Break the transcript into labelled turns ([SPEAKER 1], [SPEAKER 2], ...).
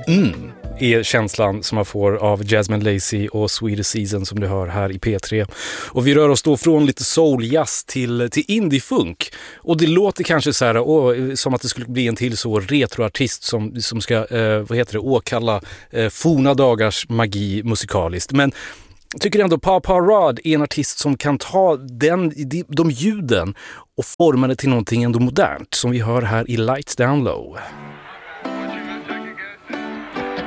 [SPEAKER 1] är känslan som man får av Jasmine Lacey och Swedish Season som du hör här i P3. Och vi rör oss då från lite soul-jazz till indie-funk. Och det låter kanske så här, som att det skulle bli en till så retroartist som ska åkalla forna dagars magi musikaliskt. Men jag tycker ändå Papa Rod är en artist som kan ta de ljuden och forma det till någonting ändå modernt som vi hör här i Lights Down Low.